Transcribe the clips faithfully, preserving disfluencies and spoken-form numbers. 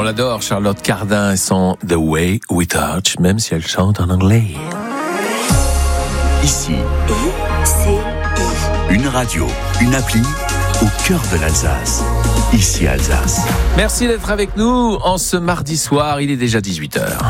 l'adore, Charlotte Cardin et son The Way We Touch, même si elle chante en anglais. Ici, une radio, une appli au cœur de l'Alsace. Ici Alsace. Merci d'être avec nous en ce mardi soir, il est déjà dix-huit heures.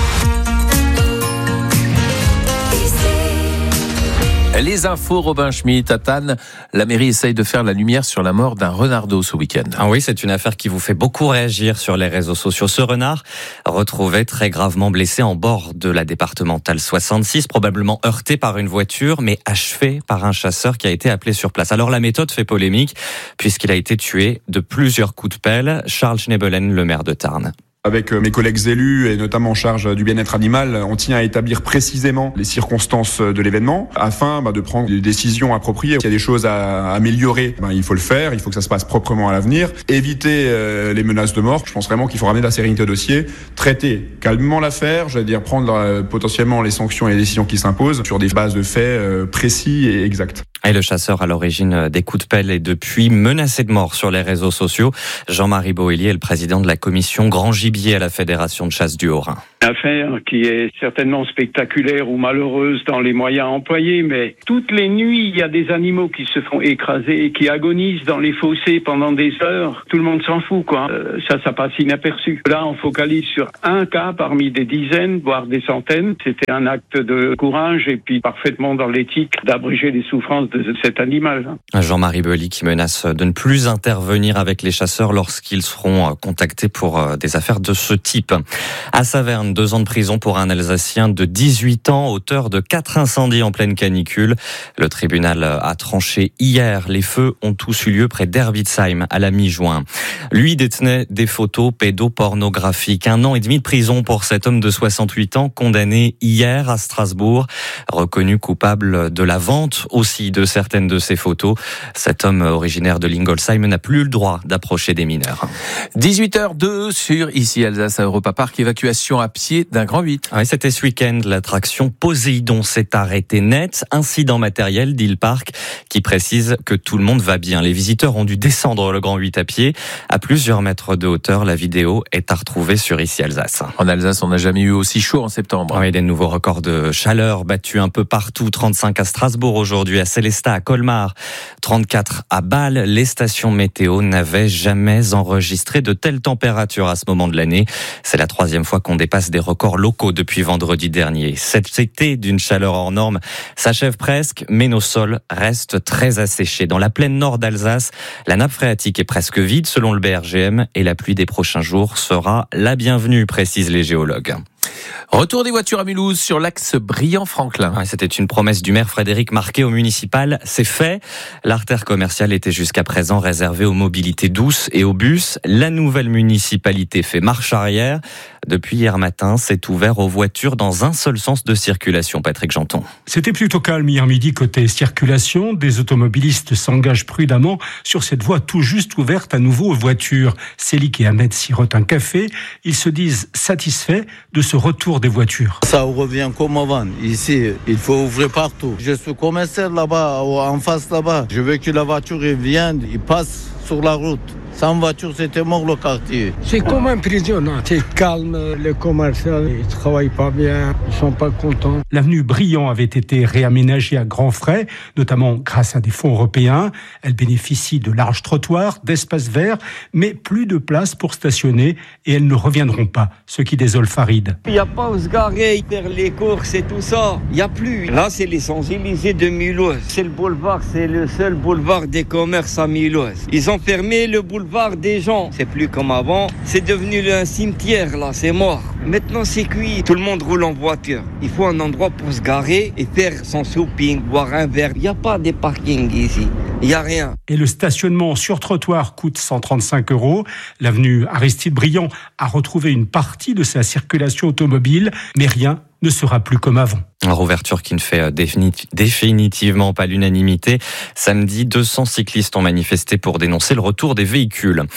Les infos, Robin Schmitt, à Tannes, la mairie essaye de faire la lumière sur la mort d'un renardeau ce week-end. Ah oui, c'est une affaire qui vous fait beaucoup réagir sur les réseaux sociaux. Ce renard, retrouvé très gravement blessé en bord de la départementale soixante-six, probablement heurté par une voiture, mais achevé par un chasseur qui a été appelé sur place. Alors la méthode fait polémique, puisqu'il a été tué de plusieurs coups de pelle. Charles Schnebelen, le maire de Tarn. Avec mes collègues élus et notamment en charge du bien-être animal, on tient à établir précisément les circonstances de l'événement afin bah, de prendre des décisions appropriées. S'il y a des choses à améliorer, bah, il faut le faire, il faut que ça se passe proprement à l'avenir. Éviter euh, les menaces de mort, je pense vraiment qu'il faut ramener de la sérénité au dossier, traiter calmement l'affaire, je veux dire prendre euh, potentiellement les sanctions et les décisions qui s'imposent sur des bases de faits euh, précis et exacts. Et le chasseur à l'origine des coups de pelle est depuis menacé de mort sur les réseaux sociaux. Jean-Marie Boélier est le président de la commission Grand Gibier à la Fédération de chasse du Haut-Rhin. Une affaire qui est certainement spectaculaire ou malheureuse dans les moyens employés, mais toutes les nuits, il y a des animaux qui se font écraser et qui agonisent dans les fossés pendant des heures. Tout le monde s'en fout, quoi. Euh, ça, ça passe inaperçu. Là, on focalise sur un cas parmi des dizaines, voire des centaines. C'était un acte de courage et puis parfaitement dans l'éthique d'abréger les souffrances de cet animal. Jean-Marie Boélier qui menace de ne plus intervenir avec les chasseurs lorsqu'ils seront contactés pour des affaires de ce type. À Saverne, deux ans de prison pour un Alsacien de dix-huit ans, auteur de quatre incendies en pleine canicule. Le tribunal a tranché hier. Les feux ont tous eu lieu près d'Herbitzheim à la mi-juin. Lui détenait des photos pédopornographiques. Un an et demi de prison pour cet homme de soixante-huit ans, condamné hier à Strasbourg, reconnu coupable de la vente aussi de certaines de ses photos. Cet homme originaire de Lingolsheim n'a plus le droit d'approcher des mineurs. dix-huit heures deux sur Ici Alsace à Europa Park, évacuation à pied d'un grand huit. Oui, c'était ce week-end. L'attraction Poséidon s'est arrêtée net. Incident matériel, dit le parc, qui précise que tout le monde va bien. Les visiteurs ont dû descendre le grand huit à pied. À plusieurs mètres de hauteur, la vidéo est à retrouver sur Ici Alsace. En Alsace, on n'a jamais eu aussi chaud en septembre. Oui, des nouveaux records de chaleur battus un peu partout. trente-cinq à Strasbourg aujourd'hui, à Sélestat, à Colmar, trente-quatre à Bâle. Les stations météo n'avaient jamais enregistré de telles températures à ce moment de l'année. C'est la troisième fois qu'on dépasse des records locaux depuis vendredi dernier. Cet été d'une chaleur hors norme s'achève presque, mais nos sols restent très asséchés. Dans la plaine nord d'Alsace, la nappe phréatique est presque vide selon le B R G M et la pluie des prochains jours sera la bienvenue, précisent les géologues. Retour des voitures à Mulhouse sur l'axe Briand-Franklin. Ouais, c'était une promesse du maire Frédéric Marquet au municipal. C'est fait. L'artère commerciale était jusqu'à présent réservée aux mobilités douces et aux bus. La nouvelle municipalité fait marche arrière. Depuis hier matin, c'est ouvert aux voitures dans un seul sens de circulation. Patrick Janton. C'était plutôt calme hier midi côté circulation. Des automobilistes s'engagent prudemment sur cette voie tout juste ouverte à nouveau aux voitures. Célic et Ahmed sirotent un café. Ils se disent satisfaits de ce retour des voitures. Ça revient comme avant. Ici, il faut ouvrir partout. Je suis commissaire là-bas, en face là-bas. Je veux que la voiture vienne, il passe sur la route. Sans voiture, c'était mort le quartier. C'est comme un prisonnier. C'est calme. Les commerçants, ils travaillent pas bien. Ils sont pas contents. L'avenue Briand avait été réaménagée à grands frais, notamment grâce à des fonds européens. Elle bénéficie de larges trottoirs, d'espaces verts, mais plus de place pour stationner et elles ne reviendront pas, ce qui désole Farid. Il n'y a pas où se garer, faire les courses et tout ça. Il n'y a plus. Là, c'est les Champs-Élysées de Mulhouse. C'est le boulevard, c'est le seul boulevard des commerces à Mulhouse. Ils ont fermé le boulevard des gens. C'est plus comme avant. C'est devenu un cimetière, là. C'est mort. Maintenant, c'est cuit. Tout le monde roule en voiture. Il faut un endroit pour se garer et faire son shopping, boire un verre. Il n'y a pas de parking ici. Il n'y a rien. Et le stationnement sur trottoir coûte cent trente-cinq euros. L'avenue Aristide Briand a retrouvé une partie de sa circulation automobile, mais rien ne sera plus comme avant. Une rouverture qui ne fait définitivement pas l'unanimité. Samedi, deux cents cyclistes ont manifesté pour dénoncer le retour des véhicules.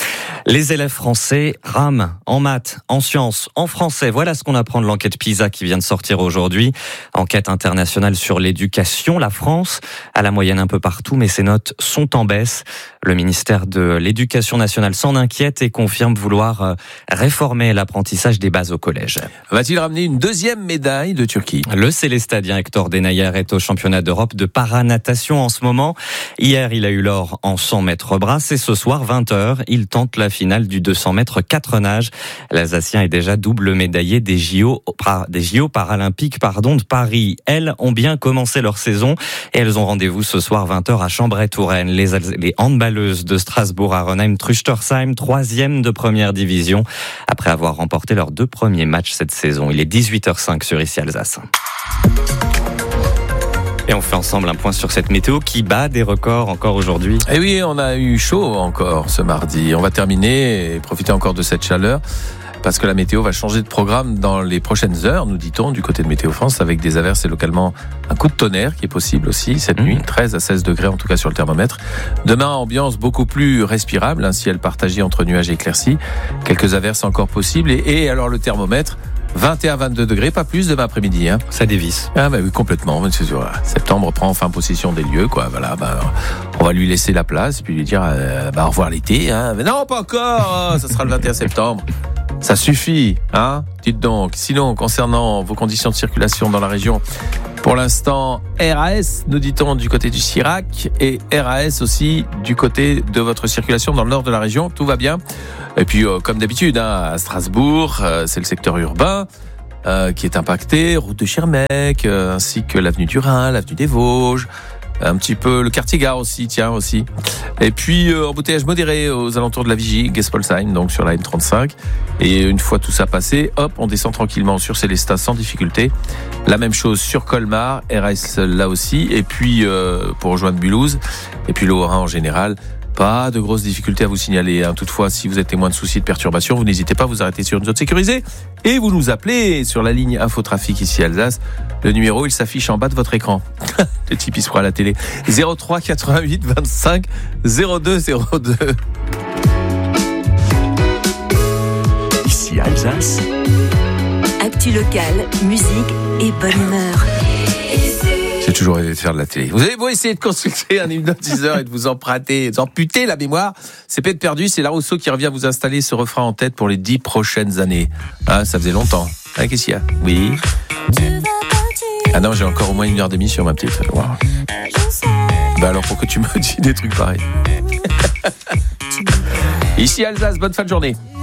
Les élèves français rament en maths, en sciences, en français. Voilà ce qu'on apprend de l'enquête PISA qui vient de sortir aujourd'hui. Enquête internationale sur l'éducation. La France a la moyenne un peu partout, mais ses notes sont en baisse. Le ministère de l'Éducation nationale s'en inquiète et confirme vouloir réformer l'apprentissage des bases au collège. Va-t-il ramener une deuxième médaille de Turquie ? Le Célestadien Hector Denayer est au championnat d'Europe de paranatation en ce moment. Hier, il a eu l'or en cent mètres brasse et ce soir, vingt heures, il tente la finale du deux cents mètres quatre nages. L'Alsacien est déjà double médaillé des J O, des J O paralympiques pardon, de Paris. Elles ont bien commencé leur saison et elles ont rendez-vous ce soir vingt heures à Chambray-Touraine. Les, les handballeuses de Strasbourg à Renheim-Truchtersheim, troisième de première division, après avoir remporté leurs deux premiers matchs cette saison. Il est dix-huit heures cinq sur Ici Alsace. Et on fait ensemble un point sur cette météo qui bat des records encore aujourd'hui. Et oui, on a eu chaud encore ce mardi. On va terminer et profiter encore de cette chaleur parce que la météo va changer de programme dans les prochaines heures, nous dit-on, du côté de Météo France, avec des averses et localement un coup de tonnerre qui est possible aussi cette mmh. nuit, treize à seize degrés en tout cas sur le thermomètre. Demain, ambiance beaucoup plus respirable, un ciel partagé entre nuages et éclaircies, quelques averses encore possibles et, et alors le thermomètre vingt et un à vingt-deux degrés, pas plus demain après-midi. Hein. Ça dévisse. Ah bah oui, complètement. Septembre prend enfin possession des lieux, quoi. Voilà, bah, on va lui laisser la place et puis lui dire euh, bah, au revoir l'été. Hein. Mais non, pas encore. Oh, ça sera le vingt et un septembre. Ça suffit, hein. Dites donc. Sinon, concernant vos conditions de circulation dans la région, pour l'instant, R A S, nous dit-on, du côté du Sirac et R A S aussi du côté de votre circulation dans le nord de la région. Tout va bien. Et puis, euh, comme d'habitude, hein, à Strasbourg, euh, c'est le secteur urbain euh, qui est impacté, route de Schirmeck, euh, ainsi que l'avenue du Rhin, l'avenue des Vosges, un petit peu le quartier Gare aussi, tiens aussi. Et puis euh, embouteillage modéré aux alentours de la Vigie, Gespolsheim, donc sur la N trente-cinq. Et une fois tout ça passé, hop, on descend tranquillement sur Célestat sans difficulté. La même chose sur Colmar, R A S là aussi. Et puis euh, pour rejoindre Mulhouse, et puis le Haut-Rhin en général. Pas de grosses difficultés à vous signaler. Hein. Toutefois, si vous êtes témoin de soucis de perturbation, vous n'hésitez pas à vous arrêter sur une zone sécurisée et vous nous appelez sur la ligne Infotrafic ici Alsace. Le numéro, il s'affiche en bas de votre écran. Le type, il se fera à la télé. zéro trois quatre-vingt-huit vingt-cinq zéro deux zéro deux. Ici Alsace. Actu locale, musique et bonne humeur. J'ai toujours rêvé de faire de la télé. Vous avez beau essayer de consulter un hypnotiseur et de vous emprunter, d'amputer la mémoire, c'est peine perdue. C'est Larousseau qui revient vous installer ce refrain en tête pour les dix prochaines années. Ah, ça faisait longtemps. Ah, qu'est-ce qu'il y a ? Oui. Ah non, j'ai encore au moins une heure d'émission, ma petite. Wow. Bah alors, pourquoi tu me dis des trucs pareils ? Ici Alsace, bonne fin de journée.